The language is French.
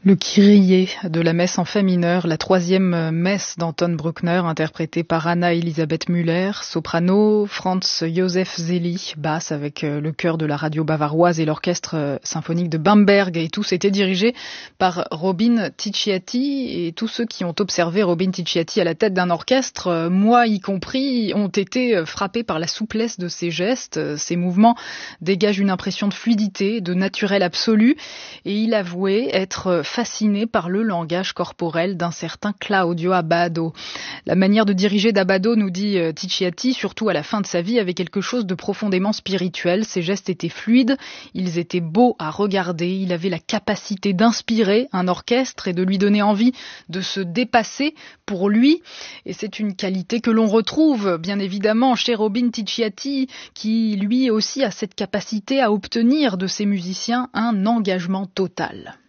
Le Kyrie de la messe en fa mineur, la troisième messe d'Anton Bruckner, interprétée par Anna Elisabeth Müller, soprano, Franz Josef Zeli, basse avec le chœur de la radio bavaroise et l'orchestre symphonique de Bamberg, et tous étaient dirigés par Robin Ticciati, et tous ceux qui ont observé Robin Ticciati à la tête d'un orchestre, moi y compris, ont été frappés par la souplesse de ses gestes. Ses mouvements dégagent une impression de fluidité, de naturel absolu, et il avouait être fasciné par le langage corporel d'un certain Claudio Abbado. La manière de diriger d'Abbado, nous dit Ticciati, surtout à la fin de sa vie, avait quelque chose de profondément spirituel. Ses gestes étaient fluides, ils étaient beaux à regarder, il avait la capacité d'inspirer un orchestre et de lui donner envie de se dépasser pour lui. Et c'est une qualité que l'on retrouve, bien évidemment, chez Robin Ticciati, qui lui aussi a cette capacité à obtenir de ses musiciens un engagement total.